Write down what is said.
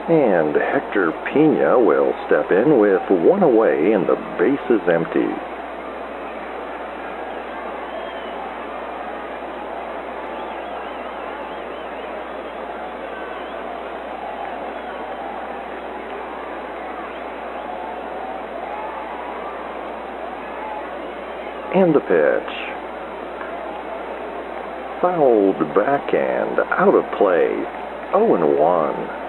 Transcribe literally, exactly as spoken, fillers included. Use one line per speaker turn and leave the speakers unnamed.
And Hector Pena will step in with one away and the base is empty. And the pitch. Fouled backhand, out of play, oh and one.